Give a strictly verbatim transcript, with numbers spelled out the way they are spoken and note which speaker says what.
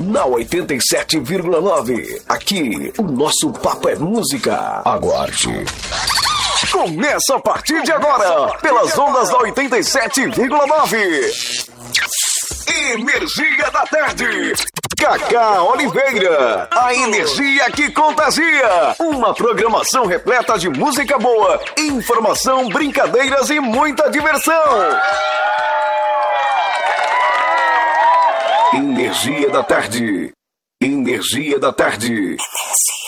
Speaker 1: na oitenta e sete vírgula nove. Aqui, o nosso papo é música. Aguarde. Começa a partir de agora, pelas ondas da oitenta e sete vírgula nove. Energia da Tarde. Cacá Oliveira, a energia que contagia. Uma programação repleta de música boa, informação, brincadeiras e muita diversão. Energia da Tarde. Energia da Tarde.